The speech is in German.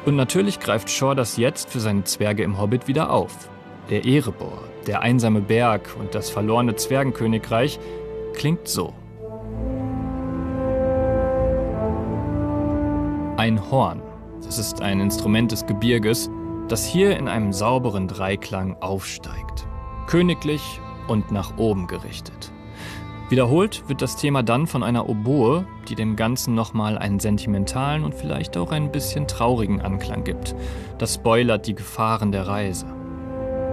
Und natürlich greift Shaw das jetzt für seine Zwerge im Hobbit wieder auf. Der Erebor, der einsame Berg und das verlorene Zwergenkönigreich klingt so. Ein Horn, das ist ein Instrument des Gebirges, das hier in einem sauberen Dreiklang aufsteigt. Königlich und nach oben gerichtet. Wiederholt wird das Thema dann von einer Oboe, die dem Ganzen nochmal einen sentimentalen und vielleicht auch ein bisschen traurigen Anklang gibt. Das spoilert die Gefahren der Reise.